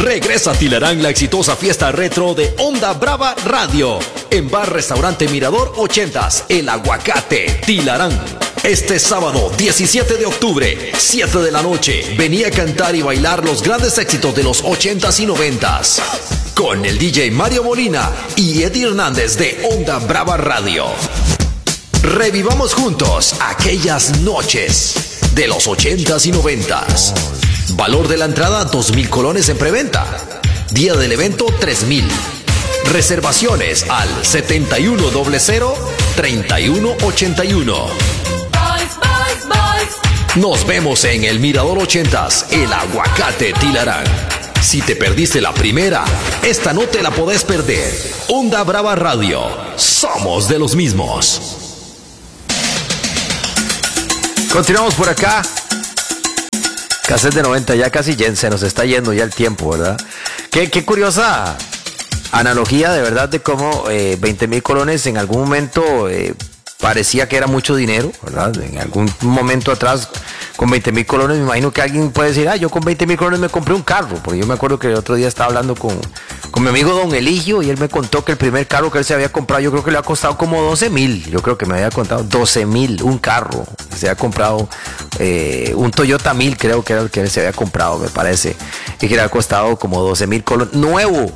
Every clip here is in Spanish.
Regresa a Tilarán la exitosa fiesta retro de Onda Brava Radio. En Bar Restaurante Mirador 80s, El Aguacate, Tilarán. Este sábado 17 de octubre, 7 de la noche, venía a cantar y bailar los grandes éxitos de los 80s y 90s. Con el DJ Mario Molina y Eddie Hernández de Onda Brava Radio. Revivamos juntos aquellas noches de los 80s y 90s. Valor de la entrada 2,000 colones en preventa. Día del evento 3,000. Reservaciones al 7100-3181. Nos vemos en el Mirador 80s, El Aguacate, Tilarán. Si te perdiste la primera, esta no te la podés perder. Onda Brava Radio, somos de los mismos. Continuamos por acá. Cassette de 90, ya casi se nos está yendo ya el tiempo, ¿verdad? Qué curiosa analogía, de verdad, de cómo 20,000 colones en algún momento parecía que era mucho dinero, ¿verdad? En algún momento atrás, con 20,000 colones, me imagino que alguien puede decir, yo con 20,000 colones me compré un carro, porque yo me acuerdo que el otro día estaba hablando con mi amigo Don Eligio, y él me contó que el primer carro que él se había comprado, yo creo que le ha costado como 12,000, yo creo que me había contado 12,000, un carro, se había comprado un Toyota 1000, creo que era el que él se había comprado, me parece, y que le ha costado como 12,000 colones, nuevo,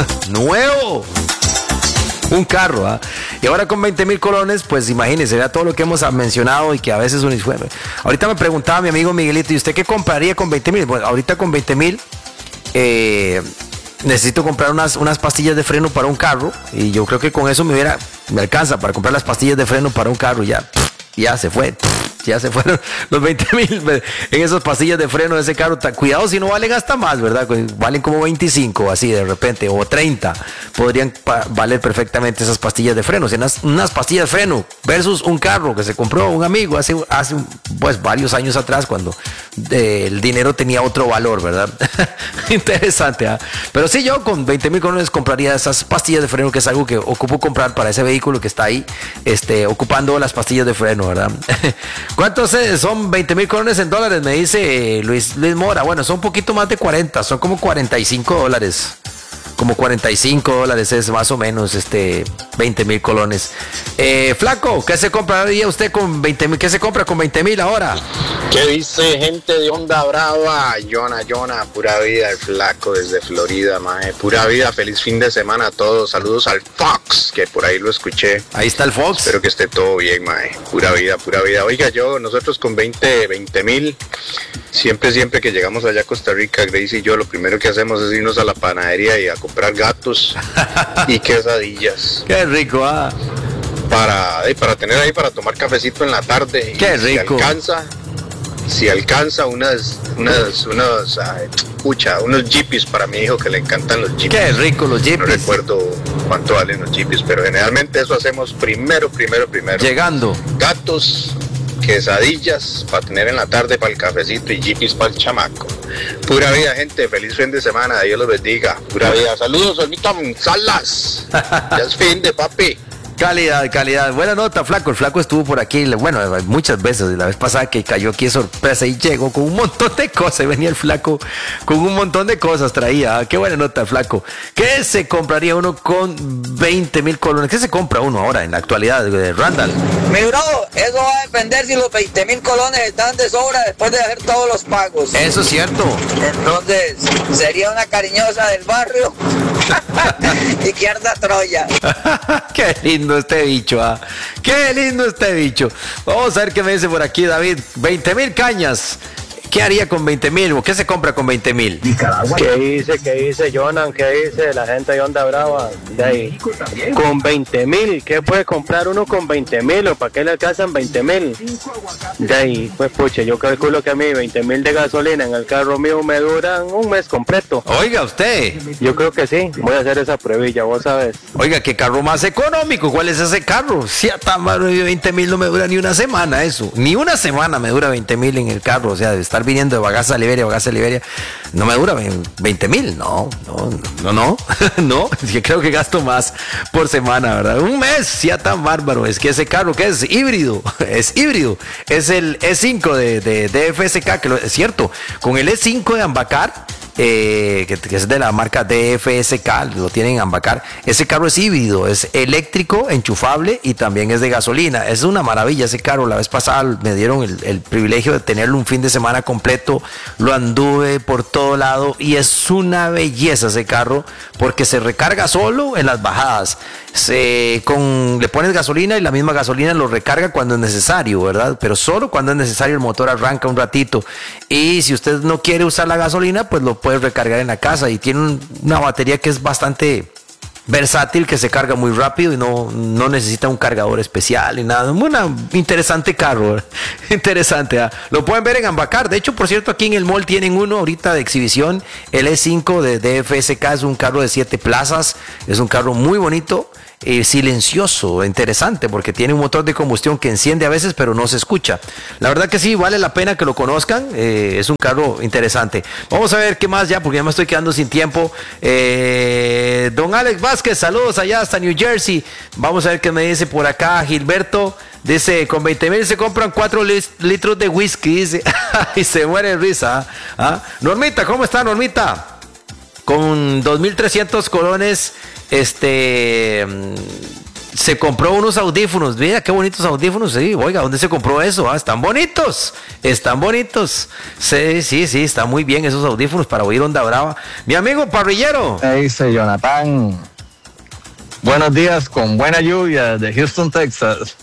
un carro, ¿ah? Y ahora con 20,000 colones, pues imagínense, era todo lo que hemos mencionado y que a veces uno dice, bueno, ahorita me preguntaba mi amigo Miguelito, ¿y usted qué compraría con 20,000? Bueno, ahorita con 20,000 necesito comprar unas pastillas de freno para un carro, y yo creo que con eso me alcanza para comprar las pastillas de freno para un carro, y ya se fueron los 20,000 en esas pastillas de freno de ese carro. Cuidado si no valen hasta más, ¿verdad? Valen como 25 así de repente, o 30 podrían valer perfectamente esas pastillas de freno. Unas pastillas de freno versus un carro que se compró un amigo hace pues varios años atrás, cuando el dinero tenía otro valor, ¿verdad? Interesante, ¿eh? Pero sí, yo con 20,000 colones compraría esas pastillas de freno, que es algo que ocupo comprar para ese vehículo que está ahí, ocupando las pastillas de freno, ¿verdad? ¿Cuántos son 20,000 colones en dólares? Me dice Luis Mora. Bueno, son un poquito más de 40, son como $45. Como $45 es más o menos 20,000 colones. Flaco, ¿qué se compraría usted con 20,000? ¿Qué se compra con 20,000 ahora? ¿Qué dice gente de Onda Brava? Jonah, pura vida, el Flaco desde Florida, mae. Pura vida, feliz fin de semana a todos. Saludos al Fox, que por ahí lo escuché. Ahí está el Fox. Espero que esté todo bien, mae. Pura vida. Oiga, nosotros con 20,000, siempre que llegamos allá a Costa Rica, Grace y yo, lo primero que hacemos es irnos a la panadería y a comprar gatos y quesadillas. Qué rico, ¿ah? Para tener ahí para tomar cafecito en la tarde. Qué rico. Si alcanza unos jeepis para mi hijo, que le encantan los jeepis. Qué rico los jeepis. No recuerdo cuánto valen los jeepis, pero generalmente eso hacemos primero. Llegando. Gatos, quesadillas para tener en la tarde para el cafecito y jeepis para el chamaco. Pura vida, gente, feliz fin de semana, Dios los bendiga. Pura vida, saludos, Olmita Salas. Ya es fin de papi. Calidad, buena nota, Flaco. El Flaco estuvo por aquí, bueno, muchas veces. La vez pasada que cayó aquí de sorpresa y llegó con un montón de cosas. Venía el Flaco con un montón de cosas, traía. Qué buena nota, Flaco. ¿Qué se compraría uno con 20,000 colones? ¿Qué se compra uno ahora en la actualidad, Randall? Mi bro, eso va a depender si los 20,000 colones están de sobra después de hacer todos los pagos. Eso es cierto. Entonces, sería una cariñosa del barrio. Y que arda Troya. Qué lindo este bicho, ¿ah? Qué lindo este bicho. Vamos a ver qué me dice por aquí David. 20,000 cañas. ¿Qué haría con 20,000? ¿O qué se compra con 20,000? ¿Qué dice Jonan? ¿Qué dice la gente de Onda Brava? De ahí. Con 20,000, ¿qué puede comprar uno con 20,000? ¿O para qué le alcanzan 20,000? De ahí, pues pucha, yo calculo que a mí 20,000 de gasolina en el carro mío me duran un mes completo. Oiga, usted. Yo creo que sí, voy a hacer esa pruebilla, vos sabes. Oiga, ¿qué carro más económico? ¿Cuál es ese carro? Si a tan malo 20,000 no me dura ni una semana eso. Ni una semana me dura 20,000 en el carro, o sea, de estar viniendo de Bagaza a Liberia, no me dura 20,000, no, yo creo que gasto más por semana, ¿verdad? Un mes, ya tan bárbaro, es que ese carro que es híbrido, es el E5 de FSK, que es cierto, con el E5 de Ambacar, que es de la marca DFSK, lo tienen en Ambacar. Ese carro es híbrido, es eléctrico, enchufable y también es de gasolina. Es una maravilla ese carro. La vez pasada me dieron el privilegio de tenerlo un fin de semana completo. Lo anduve por todo lado y es una belleza ese carro porque se recarga solo en las bajadas. Le pones gasolina y la misma gasolina lo recarga cuando es necesario, ¿verdad? Pero solo cuando es necesario el motor arranca un ratito. Y si usted no quiere usar la gasolina, pues lo puede recargar en la casa y tiene una batería que es bastante versátil, que se carga muy rápido y no necesita un cargador especial ni nada. Un interesante carro, interesante. Lo pueden ver en Ambacar. De hecho, por cierto, aquí en el mall tienen uno ahorita de exhibición, el E5 de DFSK. Es un carro de 7 plazas, es un carro muy bonito, silencioso, interesante, porque tiene un motor de combustión que enciende a veces pero no se escucha. La verdad que sí, vale la pena que lo conozcan. Es un carro interesante. Vamos a ver qué más ya, porque ya me estoy quedando sin tiempo. Don Alex Vázquez, saludos allá hasta New Jersey. Vamos a ver qué me dice por acá Gilberto. Dice, con 20,000 se compran 4 litros de whisky, dice. Y se muere de risa. ¿Ah? Normita, ¿cómo está, Normita? Con 2,300 colones, se compró unos audífonos. Mira qué bonitos audífonos. Sí, oiga, ¿dónde se compró eso? Están bonitos. Están bonitos. Sí, está muy bien esos audífonos para oír Onda Brava. Mi amigo parrillero. Dice Jonathan. Buenos días, con buena lluvia de Houston, Texas.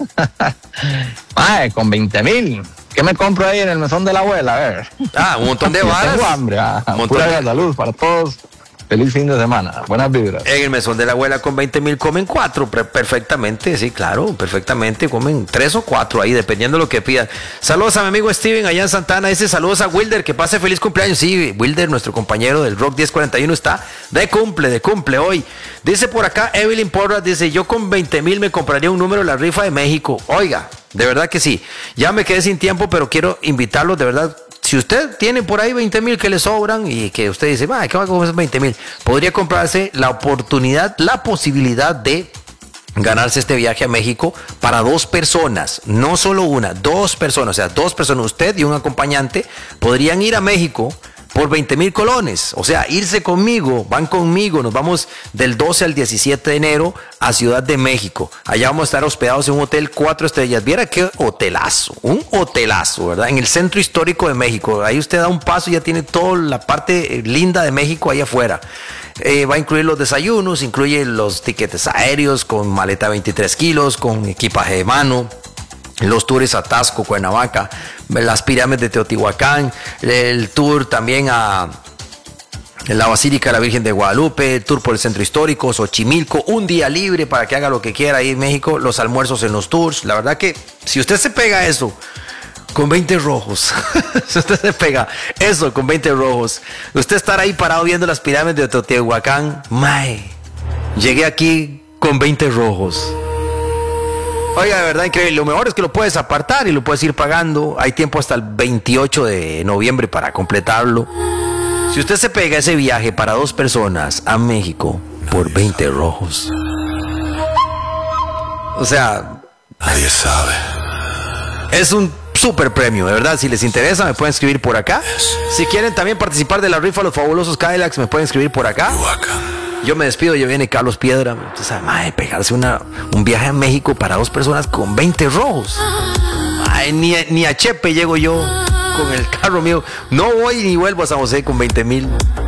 Con 20,000. ¿Qué me compro ahí en el mesón de la abuela? A ver. Un montón de varas. Tengo hambre. Pura salud para todos. Feliz fin de semana, buenas vibras. En el mesón de la abuela con 20,000 comen 4 perfectamente, sí, claro, perfectamente, comen 3 o 4 ahí, dependiendo de lo que pidan. Saludos a mi amigo Steven allá en Santana. Dice saludos a Wilder, que pase feliz cumpleaños. Sí, Wilder, nuestro compañero del Rock 1041, está de cumple hoy. Dice por acá Evelyn Porras, dice, yo con 20,000 me compraría un número de la rifa de México. Oiga, de verdad que sí. Ya me quedé sin tiempo, pero quiero invitarlos, de verdad. Si usted tiene por ahí 20,000 que le sobran y que usted dice, ¿qué va a comer esos 20,000? Podría comprarse la posibilidad de ganarse este viaje a México para 2 personas, no solo una, 2 personas, o sea, 2 personas, usted y un acompañante, podrían ir a México por 20,000 colones, o sea, irse conmigo, van conmigo, nos vamos del 12 al 17 de enero a Ciudad de México. Allá vamos a estar hospedados en un hotel 4 estrellas. Viera qué hotelazo, un hotelazo, ¿verdad? En el centro histórico de México. Ahí usted da un paso y ya tiene toda la parte linda de México ahí afuera. Va a incluir los desayunos, incluye los tiquetes aéreos con maleta 23 kilos, con equipaje de mano, los tours a Taxco, Cuernavaca, las pirámides de Teotihuacán, el tour también a la Basílica de la Virgen de Guadalupe, el tour por el centro histórico, Xochimilco, un día libre para que haga lo que quiera ahí en México, los almuerzos en los tours. La verdad que si usted se pega eso con 20 rojos, si usted se pega eso con 20 rojos, usted estar ahí parado viendo las pirámides de Teotihuacán, llegué aquí con 20 rojos. Oiga, de verdad increíble. Lo mejor es que lo puedes apartar y lo puedes ir pagando. Hay tiempo hasta el 28 de noviembre para completarlo. Si usted se pega ese viaje para 2 personas a México por 20 rojos, o sea, nadie sabe. Es un super premio, de verdad. Si les interesa, me pueden escribir por acá. Si quieren también participar de la rifa Los Fabulosos Cadillacs, me pueden escribir por acá. Yo me despido, ya viene Carlos Piedra. Usted sabe, pegarse un viaje a México para 2 personas con 20 rojos. Ni a Chepe llego yo con el carro mío. No voy ni vuelvo a San José con 20,000.